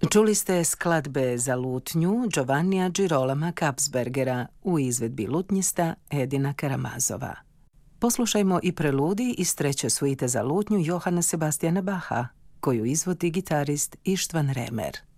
Čuli ste skladbe za lutnju Giovannija Girolama Kapsbergera u izvedbi lutnjista Edina Karamazova. Poslušajmo i preludi iz treće suite za lutnju Johana Sebastiana Bacha, koju izvodi gitarist Istvan Remer.